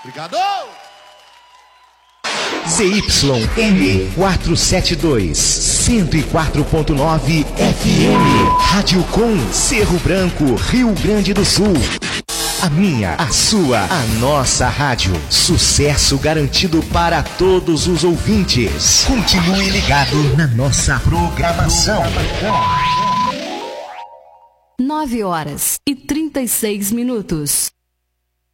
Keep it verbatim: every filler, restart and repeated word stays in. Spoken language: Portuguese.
Obrigado! Z Y M quatrocentos e setenta e dois, cento e quatro ponto nove F M. Rádio Com, Cerro Branco, Rio Grande do Sul. A minha, a sua, a nossa rádio. Sucesso garantido para todos os ouvintes. Continue ligado na nossa programação. nove horas e trinta e seis minutos.